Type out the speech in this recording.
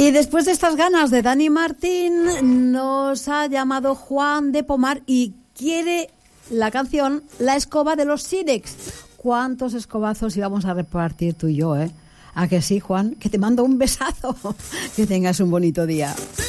Y después de estas ganas de Dani Martín, nos ha llamado Juan de Pomar y quiere la canción La escoba de los Sirex. ¿Cuántos escobazos íbamos a repartir tú y yo, ¿A que sí, Juan? Que te mando un besazo. Que tengas un bonito día.